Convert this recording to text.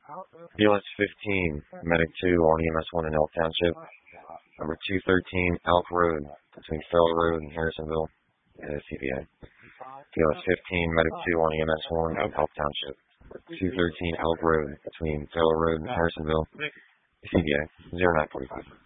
BLS 15, Medic 2 on EMS 1 in Elk Township. Number 213, Elk Road, between Farrell Road and Harrisonville, CVA. BLS 15, Medic 2 on EMS 1 in Elk Township. 213, Elk Road, between Farrell Road and Harrisonville, CVA, 0945.